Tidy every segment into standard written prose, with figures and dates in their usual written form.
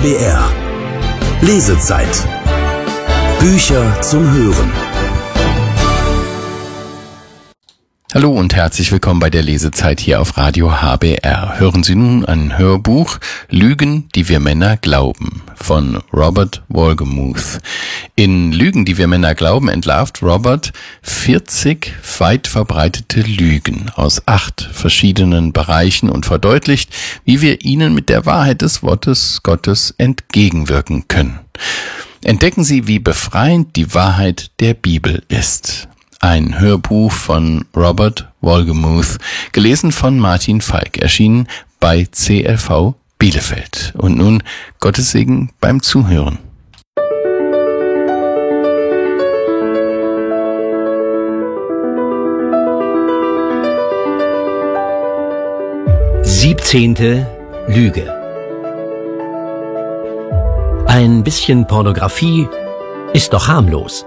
HBR. Lesezeit. Bücher zum Hören. Hallo und herzlich willkommen bei der Lesezeit hier auf Radio HBR. Hören Sie nun ein Hörbuch Lügen, die wir Männer glauben von Robert Wohlgemuth. In Lügen, die wir Männer glauben, entlarvt Robert 40 weit verbreitete Lügen aus 8 verschiedenen Bereichen und verdeutlicht, wie wir ihnen mit der Wahrheit des Wortes Gottes entgegenwirken können. Entdecken Sie, wie befreiend die Wahrheit der Bibel ist. Ein Hörbuch von Robert Wohlgemuth, gelesen von Martin Falk, erschienen bei CLV Bielefeld. Und nun Gottes Segen beim Zuhören. Siebzehnte Lüge. Ein bisschen Pornografie ist doch harmlos.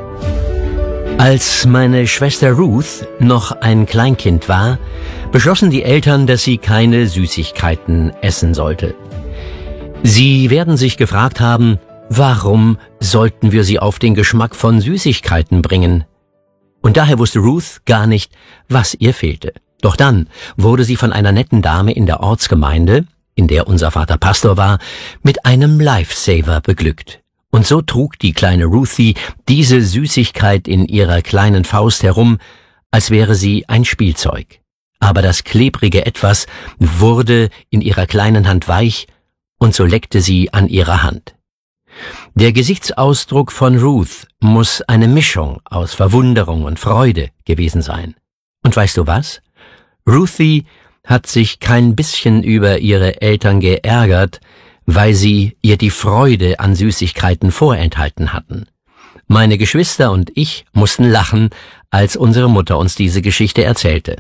Als meine Schwester Ruth noch ein Kleinkind war, beschlossen die Eltern, dass sie keine Süßigkeiten essen sollte. Sie werden sich gefragt haben, warum sollten wir sie auf den Geschmack von Süßigkeiten bringen? Und daher wusste Ruth gar nicht, was ihr fehlte. Doch dann wurde sie von einer netten Dame in der Ortsgemeinde, in der unser Vater Pastor war, mit einem Lifesaver beglückt. Und so trug die kleine Ruthie diese Süßigkeit in ihrer kleinen Faust herum, als wäre sie ein Spielzeug. Aber das klebrige Etwas wurde in ihrer kleinen Hand weich, und so leckte sie an ihrer Hand. Der Gesichtsausdruck von Ruth muss eine Mischung aus Verwunderung und Freude gewesen sein. Und weißt du was? Ruthie hat sich kein bisschen über ihre Eltern geärgert, weil sie ihr die Freude an Süßigkeiten vorenthalten hatten. Meine Geschwister und ich mussten lachen, als unsere Mutter uns diese Geschichte erzählte.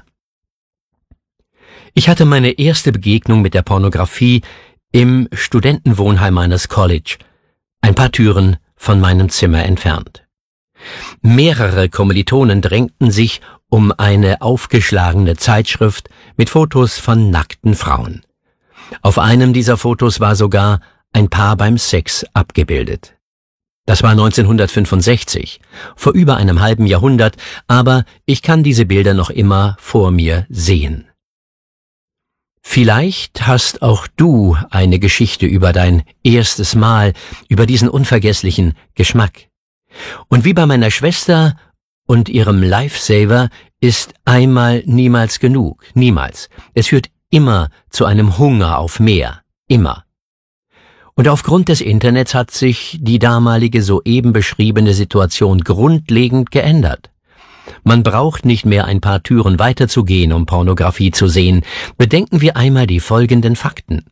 Ich hatte meine erste Begegnung mit der Pornografie im Studentenwohnheim meines College, ein paar Türen von meinem Zimmer entfernt. Mehrere Kommilitonen drängten sich um eine aufgeschlagene Zeitschrift mit Fotos von nackten Frauen. Auf einem dieser Fotos war sogar ein Paar beim Sex abgebildet. Das war 1965, vor über einem halben Jahrhundert, aber ich kann diese Bilder noch immer vor mir sehen. Vielleicht hast auch du eine Geschichte über dein erstes Mal, über diesen unvergesslichen Geschmack. Und wie bei meiner Schwester und ihrem Lifesaver ist einmal niemals genug, niemals. Es führt immer zu einem Hunger auf mehr, immer. Und aufgrund des Internets hat sich die damalige soeben beschriebene Situation grundlegend geändert. Man braucht nicht mehr ein paar Türen weiterzugehen, um Pornografie zu sehen. Bedenken wir einmal die folgenden Fakten.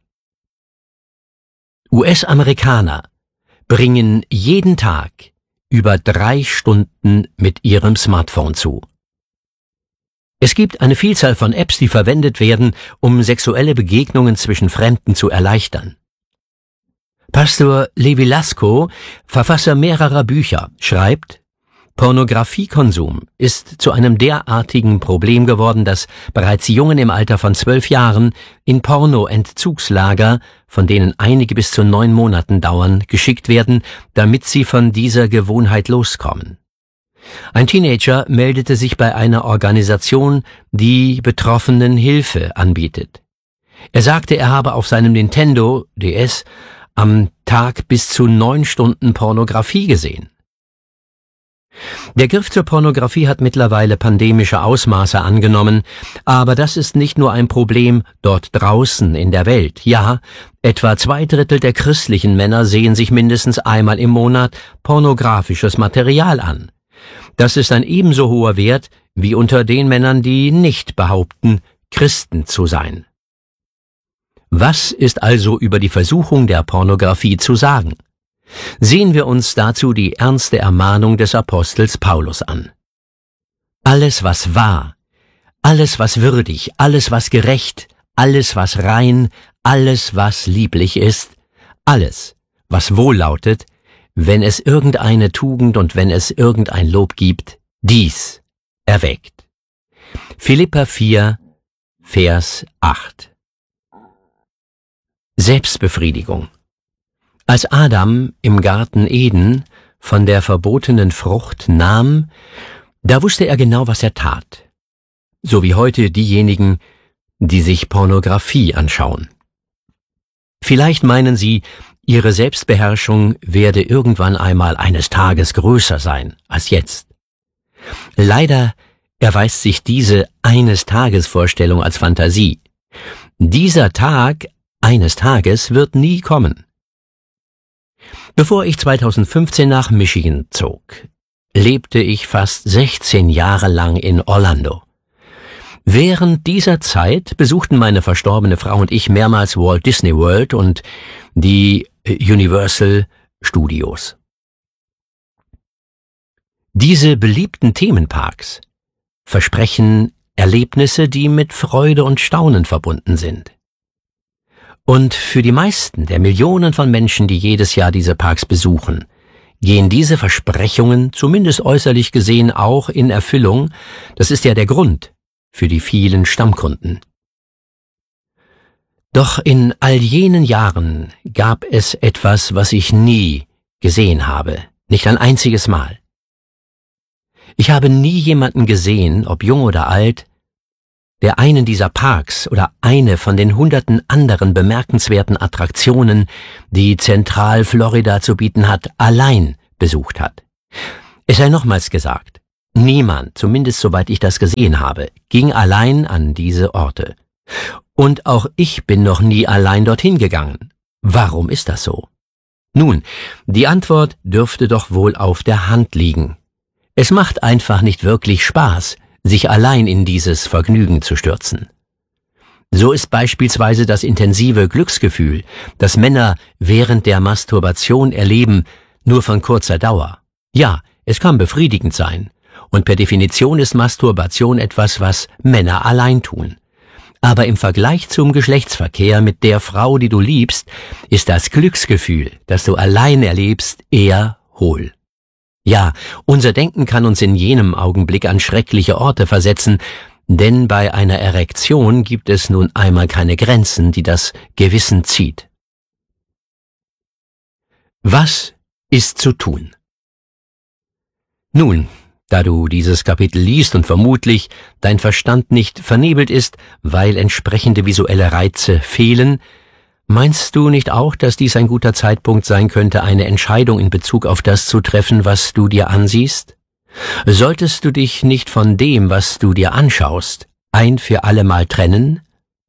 US-Amerikaner bringen jeden Tag über 3 Stunden mit ihrem Smartphone zu. Es gibt eine Vielzahl von Apps, die verwendet werden, um sexuelle Begegnungen zwischen Fremden zu erleichtern. Pastor Levi Lasko, Verfasser mehrerer Bücher, schreibt, Pornografiekonsum ist zu einem derartigen Problem geworden, dass bereits Jungen im Alter von 12 Jahren in Porno-Entzugslager, von denen einige bis zu 9 Monaten dauern, geschickt werden, damit sie von dieser Gewohnheit loskommen. Ein Teenager meldete sich bei einer Organisation, die Betroffenen Hilfe anbietet. Er sagte, er habe auf seinem Nintendo DS am Tag bis zu 9 Stunden Pornografie gesehen. Der Griff zur Pornografie hat mittlerweile pandemische Ausmaße angenommen, aber das ist nicht nur ein Problem dort draußen in der Welt. Ja, etwa 2/3 der christlichen Männer sehen sich mindestens einmal im Monat pornografisches Material an. Das ist ein ebenso hoher Wert wie unter den Männern, die nicht behaupten, Christen zu sein. Was ist also über die Versuchung der Pornografie zu sagen? Sehen wir uns dazu die ernste Ermahnung des Apostels Paulus an. Alles, was wahr, alles, was würdig, alles, was gerecht, alles, was rein, alles, was lieblich ist, alles, was wohllautet, wenn es irgendeine Tugend und wenn es irgendein Lob gibt, dies erweckt. Philipper 4, Vers 8. Selbstbefriedigung. Als Adam im Garten Eden von der verbotenen Frucht nahm, da wusste er genau, was er tat. So wie heute diejenigen, die sich Pornografie anschauen. Vielleicht meinen sie, ihre Selbstbeherrschung werde irgendwann einmal eines Tages größer sein als jetzt. Leider erweist sich diese Eines-Tages-Vorstellung als Fantasie. Dieser Tag eines Tages wird nie kommen. Bevor ich 2015 nach Michigan zog, lebte ich fast 16 Jahre lang in Orlando. Während dieser Zeit besuchten meine verstorbene Frau und ich mehrmals Walt Disney World und die Universal Studios. Diese beliebten Themenparks versprechen Erlebnisse, die mit Freude und Staunen verbunden sind. Und für die meisten der Millionen von Menschen, die jedes Jahr diese Parks besuchen, gehen diese Versprechungen, zumindest äußerlich gesehen, auch in Erfüllung. Das ist ja der Grund für die vielen Stammkunden. Doch in all jenen Jahren gab es etwas, was ich nie gesehen habe, nicht ein einziges Mal. Ich habe nie jemanden gesehen, ob jung oder alt, der einen dieser Parks oder eine von den hunderten anderen bemerkenswerten Attraktionen, die Zentralflorida zu bieten hat, allein besucht hat. Es sei nochmals gesagt, niemand, zumindest soweit ich das gesehen habe, ging allein an diese Orte. Und auch ich bin noch nie allein dorthin gegangen. Warum ist das so? Nun, die Antwort dürfte doch wohl auf der Hand liegen. Es macht einfach nicht wirklich Spaß, sich allein in dieses Vergnügen zu stürzen. So ist beispielsweise das intensive Glücksgefühl, das Männer während der Masturbation erleben, nur von kurzer Dauer. Ja, es kann befriedigend sein. Und per Definition ist Masturbation etwas, was Männer allein tun. Aber im Vergleich zum Geschlechtsverkehr mit der Frau, die du liebst, ist das Glücksgefühl, das du allein erlebst, eher hohl. Ja, unser Denken kann uns in jenem Augenblick an schreckliche Orte versetzen, denn bei einer Erektion gibt es nun einmal keine Grenzen, die das Gewissen zieht. Was ist zu tun? Nun, da du dieses Kapitel liest und vermutlich dein Verstand nicht vernebelt ist, weil entsprechende visuelle Reize fehlen, meinst du nicht auch, dass dies ein guter Zeitpunkt sein könnte, eine Entscheidung in Bezug auf das zu treffen, was du dir ansiehst? Solltest du dich nicht von dem, was du dir anschaust, ein für allemal trennen?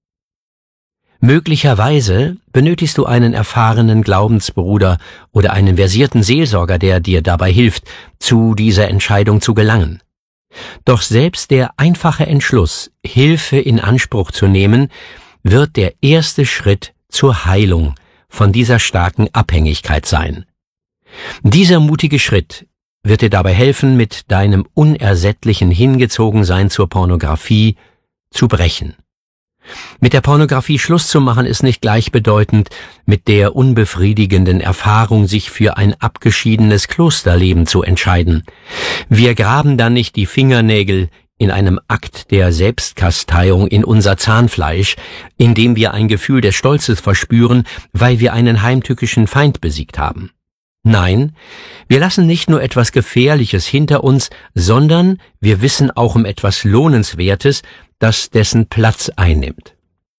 Möglicherweise benötigst du einen erfahrenen Glaubensbruder oder einen versierten Seelsorger, der dir dabei hilft, zu dieser Entscheidung zu gelangen. Doch selbst der einfache Entschluss, Hilfe in Anspruch zu nehmen, wird der erste Schritt zur Heilung von dieser starken Abhängigkeit sein. Dieser mutige Schritt wird dir dabei helfen, mit deinem unersättlichen Hingezogensein zur Pornografie zu brechen. Mit der Pornografie Schluss zu machen ist nicht gleichbedeutend mit der unbefriedigenden Erfahrung, sich für ein abgeschiedenes Klosterleben zu entscheiden. Wir graben dann nicht die Fingernägel in einem Akt der Selbstkasteiung in unser Zahnfleisch, indem wir ein Gefühl des Stolzes verspüren, weil wir einen heimtückischen Feind besiegt haben. Nein, wir lassen nicht nur etwas Gefährliches hinter uns, sondern wir wissen auch um etwas Lohnenswertes, das dessen Platz einnimmt.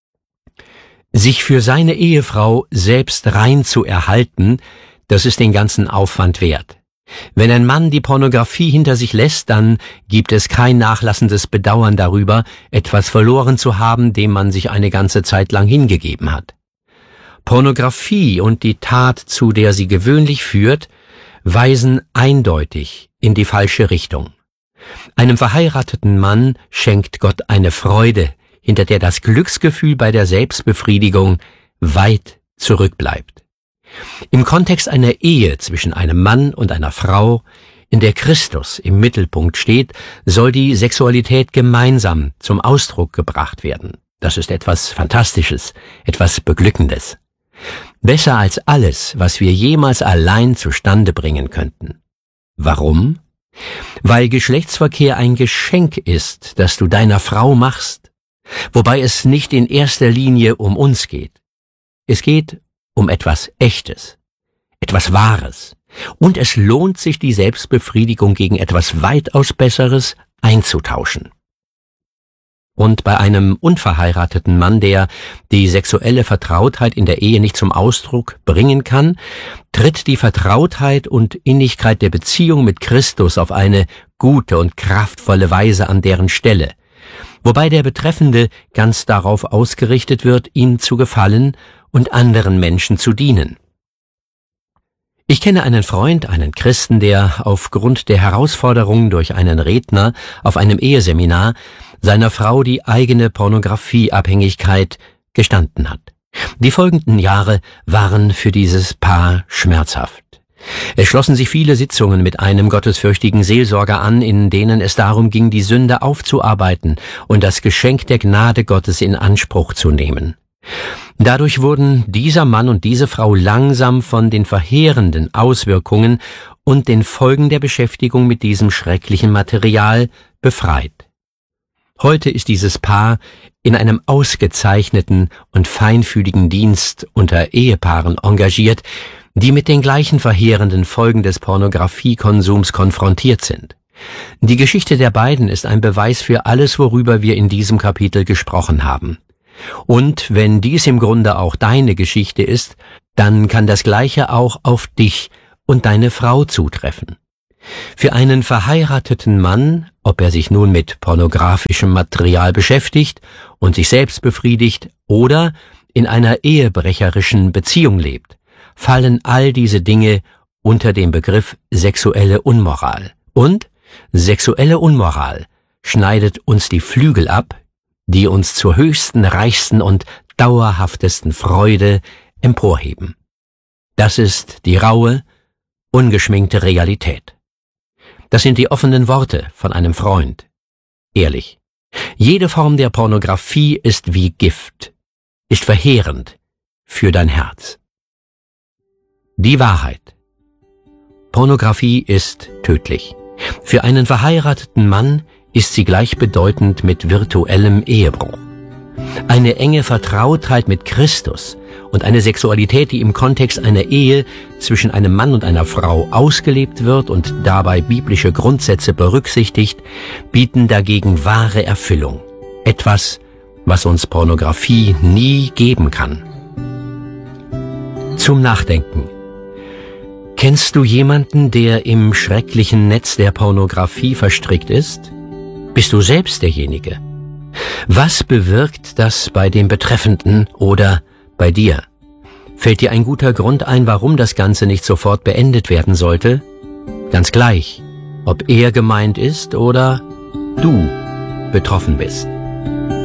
Sich für seine Ehefrau selbst rein zu erhalten, das ist den ganzen Aufwand wert. Wenn ein Mann die Pornografie hinter sich lässt, dann gibt es kein nachlassendes Bedauern darüber, etwas verloren zu haben, dem man sich eine ganze Zeit lang hingegeben hat. Pornografie und die Tat, zu der sie gewöhnlich führt, weisen eindeutig in die falsche Richtung. Einem verheirateten Mann schenkt Gott eine Freude, hinter der das Glücksgefühl bei der Selbstbefriedigung weit zurückbleibt. Im Kontext einer Ehe zwischen einem Mann und einer Frau, in der Christus im Mittelpunkt steht, soll die Sexualität gemeinsam zum Ausdruck gebracht werden. Das ist etwas Fantastisches, etwas Beglückendes. Besser als alles, was wir jemals allein zustande bringen könnten. Warum? Weil Geschlechtsverkehr ein Geschenk ist, das du deiner Frau machst, wobei es nicht in erster Linie um uns geht. Es geht um etwas Echtes. etwas Wahres. Und es lohnt sich, die Selbstbefriedigung gegen etwas weitaus Besseres einzutauschen. Und bei einem unverheirateten Mann, der die sexuelle Vertrautheit in der Ehe nicht zum Ausdruck bringen kann, tritt die Vertrautheit und Innigkeit der Beziehung mit Christus auf eine gute und kraftvolle Weise an deren Stelle, wobei der Betreffende ganz darauf ausgerichtet wird, ihm zu gefallen und anderen Menschen zu dienen. Ich kenne einen Freund, einen Christen, der aufgrund der Herausforderung durch einen Redner auf einem Eheseminar seiner Frau die eigene Pornografieabhängigkeit gestanden hat. Die folgenden Jahre waren für dieses Paar schmerzhaft. Es schlossen sich viele Sitzungen mit einem gottesfürchtigen Seelsorger an, in denen es darum ging, die Sünde aufzuarbeiten und das Geschenk der Gnade Gottes in Anspruch zu nehmen. Dadurch wurden dieser Mann und diese Frau langsam von den verheerenden Auswirkungen und den Folgen der Beschäftigung mit diesem schrecklichen Material befreit. Heute ist dieses Paar in einem ausgezeichneten und feinfühligen Dienst unter Ehepaaren engagiert, die mit den gleichen verheerenden Folgen des Pornografiekonsums konfrontiert sind. Die Geschichte der beiden ist ein Beweis für alles, worüber wir in diesem Kapitel gesprochen haben. Und wenn dies im Grunde auch deine Geschichte ist, dann kann das Gleiche auch auf dich und deine Frau zutreffen. Für einen verheirateten Mann, ob er sich nun mit pornografischem Material beschäftigt und sich selbst befriedigt oder in einer ehebrecherischen Beziehung lebt, fallen all diese Dinge unter den Begriff sexuelle Unmoral. Und sexuelle Unmoral schneidet uns die Flügel ab, die uns zur höchsten, reichsten und dauerhaftesten Freude emporheben. Das ist die raue, ungeschminkte Realität. Das sind die offenen Worte von einem Freund. Ehrlich. Jede Form der Pornografie ist wie Gift, ist verheerend für dein Herz. Die Wahrheit. Pornografie ist tödlich. Für einen verheirateten Mann ist sie gleichbedeutend mit virtuellem Ehebruch. Eine enge Vertrautheit mit Christus und eine Sexualität, die im Kontext einer Ehe zwischen einem Mann und einer Frau ausgelebt wird und dabei biblische Grundsätze berücksichtigt, bieten dagegen wahre Erfüllung. Etwas, was uns Pornografie nie geben kann. Zum Nachdenken. Kennst du jemanden, der im schrecklichen Netz der Pornografie verstrickt ist? Bist du selbst derjenige? Was bewirkt das bei dem Betreffenden oder bei dir? Fällt dir ein guter Grund ein, warum das Ganze nicht sofort beendet werden sollte? Ganz gleich, ob er gemeint ist oder du betroffen bist.